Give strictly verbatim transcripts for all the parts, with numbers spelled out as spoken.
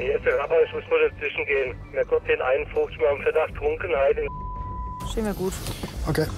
Hier ist der Rapper, ich muss mal dazwischen gehen. Mir kommt den einundfünfzig Mal am Verdacht Trunkenheit. Stehen wir gut. Okay.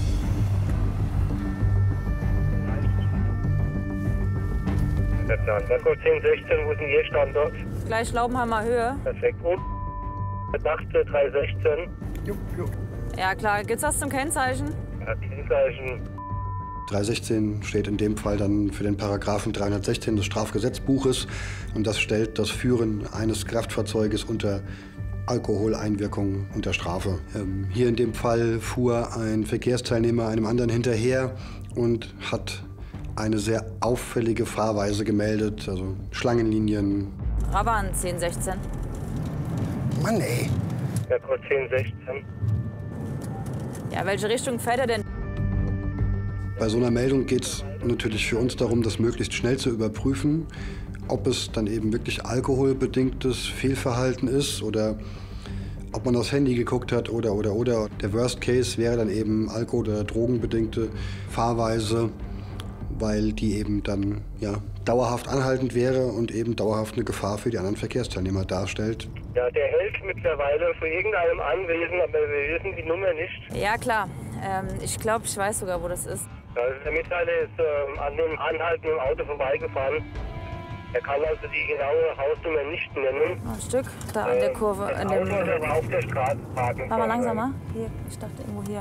Marco zehn sechzehn, wo ist denn Ihr Standort? Gleich Laubenheimer Höhe. Perfekt. Und Verdacht drei sechzehn. Jo, jo. Ja klar, gibt's was zum Kennzeichen? Ja, Kennzeichen. drei sechzehn steht in dem Fall dann für den Paragraphen dreihundertsechzehn des Strafgesetzbuches. Und das stellt das Führen eines Kraftfahrzeuges unter Alkoholeinwirkung unter Strafe. Ähm, hier in dem Fall fuhr ein Verkehrsteilnehmer einem anderen hinterher und hat eine sehr auffällige Fahrweise gemeldet, also Schlangenlinien. Raban zehn sechzehn. Mann, ey. Marco zehn sechzehn. Ja, welche Richtung fährt er denn? Bei so einer Meldung geht es natürlich für uns darum, das möglichst schnell zu überprüfen, ob es dann eben wirklich alkoholbedingtes Fehlverhalten ist oder ob man aufs Handy geguckt hat oder, oder, oder. Der Worst Case wäre dann eben alkohol- oder drogenbedingte Fahrweise, weil die eben dann ja, dauerhaft anhaltend wäre und eben dauerhaft eine Gefahr für die anderen Verkehrsteilnehmer darstellt. Ja, der hält mittlerweile vor irgendeinem Anwesen, aber wir wissen die Nummer nicht. Ja klar, ähm, ich glaube, ich weiß sogar, wo das ist. Also der Mitteiler ist ähm, an dem anhaltenden Auto vorbeigefahren. Er kann also die genaue Hausnummer nicht nennen. Noch ein Stück, da an der Kurve. Das An dem... Auto ist aber auf der Straße parken. Fahr mal langsamer. Hier, ich dachte irgendwo hier.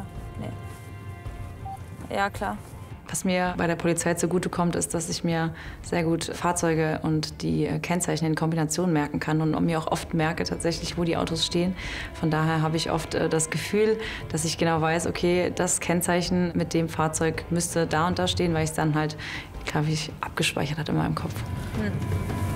Nee. Ja klar. Was mir bei der Polizei zugutekommt, ist, dass ich mir sehr gut Fahrzeuge und die Kennzeichen in Kombination merken kann und mir auch oft merke tatsächlich, wo die Autos stehen. Von daher habe ich oft das Gefühl, dass ich genau weiß, okay, das Kennzeichen mit dem Fahrzeug müsste da und da stehen, weil ich es dann halt, glaube ich, abgespeichert hatte in meinem Kopf. Hm.